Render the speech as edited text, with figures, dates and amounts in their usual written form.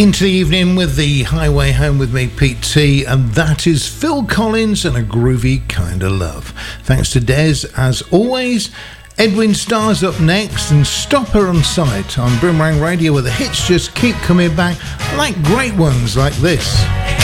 Into the evening with the Highway Home with me, Pete T, and that is Phil Collins and A Groovy Kind of Love. Thanks to Des, as always. Edwin Starr's up next, and Stop Her on Sight on Boomerang Radio, where the hits just keep coming back, like great ones like this.